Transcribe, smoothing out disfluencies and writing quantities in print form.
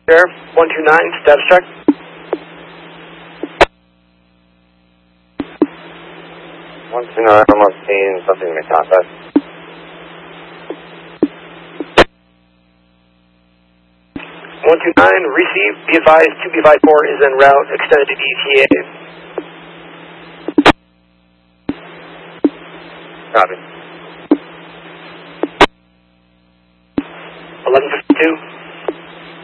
Air 129, status check. Almost seen something in the contact. 129, receive. Be advised, 2B54 is en route, extended to ETA. Copy.